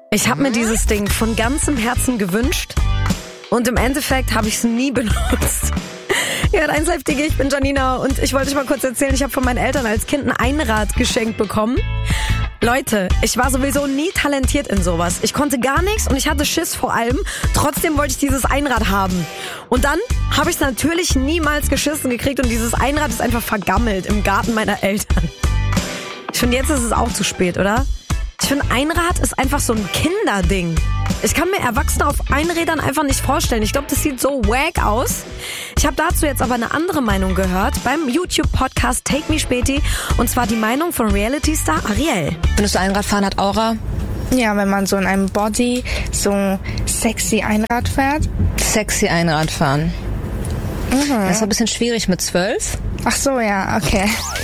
Ich habe mir dieses Ding von ganzem Herzen gewünscht und im Endeffekt habe ich es nie benutzt. Ja, 1 Live DG, ich bin Janina und ich wollte euch mal kurz erzählen, ich habe von meinen Eltern als Kind ein Einrad geschenkt bekommen. Leute, ich war sowieso nie talentiert in sowas. Ich konnte gar nichts und ich hatte Schiss vor allem. Trotzdem wollte ich dieses Einrad haben. Und dann habe ich es natürlich niemals geschissen gekriegt und dieses Einrad ist einfach vergammelt im Garten meiner Eltern. Ich finde, jetzt ist es auch zu spät, oder? Ich finde, Einrad ist einfach so ein Kinderding. Ich kann mir Erwachsene auf Einrädern einfach nicht vorstellen. Ich glaube, das sieht so wack aus. Ich habe dazu jetzt aber eine andere Meinung gehört beim YouTube-Podcast Take Me Späti. Und zwar die Meinung von Reality-Star Ariel. Findest du, Einradfahren hat Aura? Ja, wenn man so in einem Body so sexy Einrad fährt. Sexy Einradfahren. Das ist ein bisschen schwierig mit 12. Ach so, ja, okay.